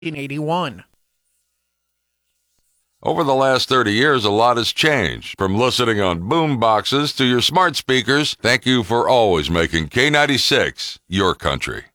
1981. Over the last 30 years, a lot has changed. From listening on boom boxes to your smart speakers, thank you for always making K96 your country.